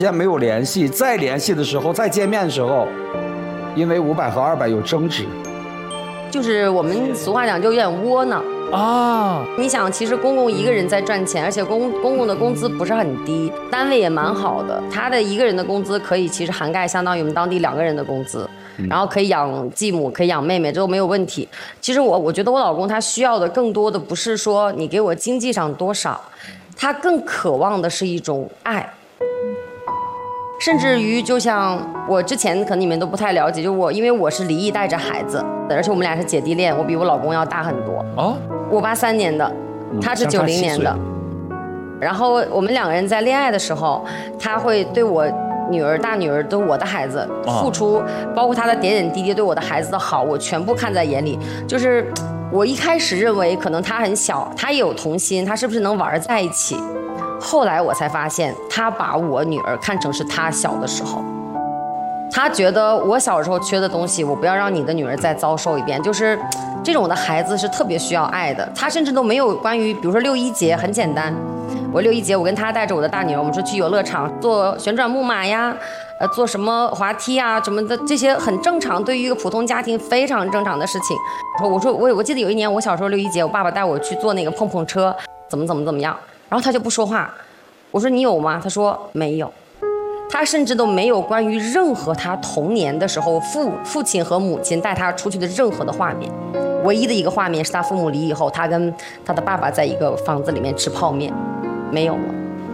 间没有联系，再联系的时候，再见面的时候，因为500和200有争执， 就是我们俗话讲就有点窝囊啊。你想，其实公公一个人在赚钱，而且公公的工资不是很低，单位也蛮好的，他的一个人的工资可以其实涵盖相当于我们当地2个人的工资。然后可以养继母，可以养妹妹，这都没有问题。其实我觉得我老公他需要的更多的不是说你给我经济上多少，他更渴望的是一种爱。甚至于就像我之前可能你们都不太了解，就因为我是离异带着孩子，而且我们俩是姐弟恋，我比我老公要大很多。哦，我83年的，他是90年的。然后我们2个人在恋爱的时候，他会对我女儿、大女儿都我的孩子付出，包括他的点点滴滴对我的孩子的好，我全部看在眼里。就是我一开始认为可能他很小，他也有童心，他是不是能玩在一起？后来我才发现，他把我女儿看成是他小的时候，他觉得我小时候缺的东西，我不要让你的女儿再遭受一遍。就是这种的孩子是特别需要爱的，他甚至都没有关于，比如说6·1节很简单。我6·1节，我跟他带着我的大女儿，我们说去游乐场坐旋转木马呀，坐什么滑梯啊什么的，这些很正常，对于一个普通家庭非常正常的事情。我记得有一年我小时候6·1节，我爸爸带我去坐那个碰碰车，怎么样，然后他就不说话。我说你有吗？他说没有。他甚至都没有关于任何他童年的时候父亲和母亲带他出去的任何的画面。唯一的一个画面是他父母离异后，他跟他的爸爸在一个房子里面吃泡面。没有了。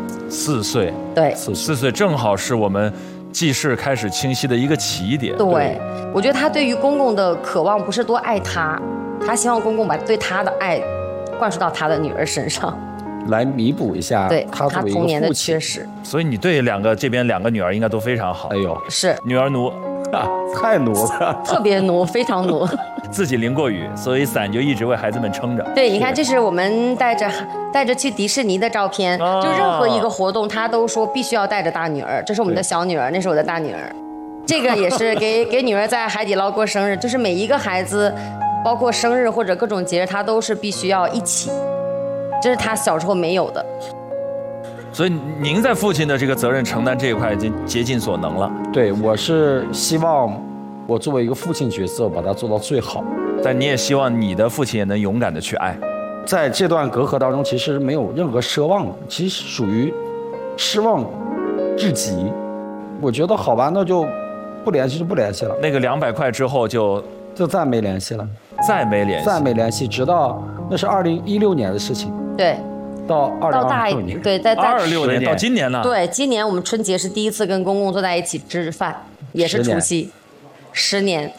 4岁， 对 ，4岁正好是我们记事开始清晰的一个起点。 对，我觉得他对于公公的渴望不是多爱他，他希望公公把对他的爱灌输到他的女儿身上， 来弥补一下对他童年的缺失。 所以你对这边2个女儿应该都非常好。 哎呦， 是女儿奴。 太奴了， 特别奴，非常奴。 自己淋过雨，所以伞就一直为孩子们撑着。 对，你看，这是我们带着去迪士尼的照片，就任何一个活动，他都说必须要带着大女儿。这是我们的小女儿，那是我的大女儿。这个也是给女儿在海底捞过生日，就是每一个孩子，包括生日或者各种节日，他都是必须要一起，这是他小时候没有的。 所以您在父亲的这个责任承担这一块已经竭尽所能了。 对，我是希望我作为一个父亲角色把它做到最好， 但你也希望你的父亲也能勇敢的去爱。 在这段隔阂当中，其实没有任何奢望，其实属于失望至极。我觉得好吧，那就不联系就不联系了。 那个200块之后就再没联系了， 再没联系， 直到那是2016年的事情。 对。 到2026年， 对，在 26年到今年呢？ 对，今年我们春节是第一次跟公公坐在一起吃饭，也是除夕，10年。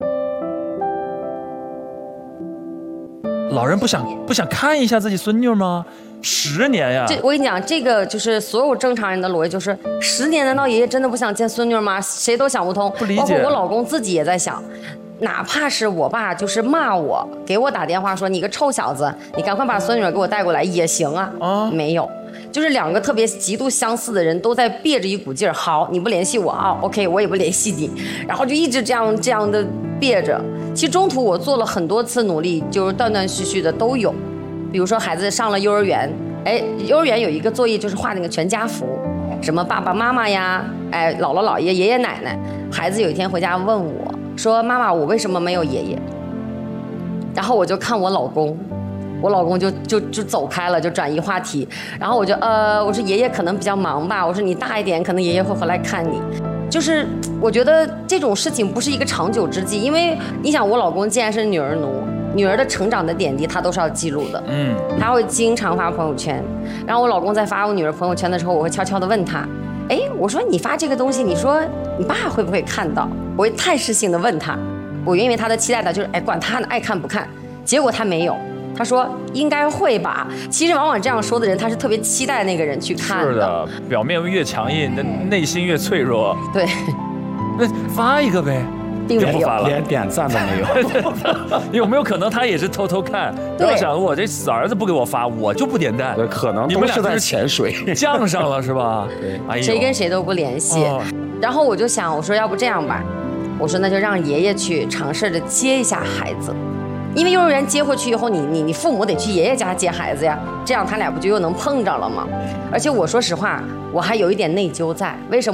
老人不想看一下自己孙女吗？10年呀！ 我跟你讲，这个就是所有正常人的逻辑，就是10年，难道爷爷真的不想见孙女吗？谁都想不通， 不理解。 包括我老公自己也在想。哪怕是我爸就是骂我，给我打电话说你个臭小子，你赶快把孙女儿给我带过来也行啊。没有，就是2个特别极度相似的人都在憋着一股劲儿。好，你不联系我啊 ，OK， 我也不联系你，然后就一直这样的憋着。其实中途我做了很多次努力，就是断断续续的都有。比如说孩子上了幼儿园，幼儿园有一个作业就是画那个全家福，什么爸爸妈妈呀，姥姥姥爷爷爷奶奶。孩子有一天回家问我。说妈妈，我为什么没有爷爷？然后我就看我老公就走开了，就转移话题。然后我说爷爷可能比较忙吧。我说你大一点，可能爷爷会回来看你。就是我觉得这种事情不是一个长久之计，因为你想，我老公既然是女儿奴，女儿的成长的点滴他都是要记录的。他会经常发朋友圈。然后我老公在发我女儿朋友圈的时候，我会悄悄地问他。我说你发这个东西，你说你爸会不会看到？我会探视性的问他，我因为他的期待的就是管他爱看不看，结果他没有，他说应该会吧。其实往往这样说的人，他是特别期待那个人去看的。是的， 表面越强硬，内心越脆弱。 对， 那发一个呗。 并没有， 连点赞都没有。有没有可能他也是偷偷看？然后想我这死儿子不给我发，我就不点赞。 可能你们俩在潜水， 降上了是吧？ 对， 谁跟谁都不联系。然后我就想，我说要不这样吧，我说那就让爷爷去尝试着接一下孩子。 因为幼儿园接回去以后，你父母得去爷爷家接孩子呀，这样他俩不就又能碰着了吗？而且我说实话，我还有一点内疚在，为什么？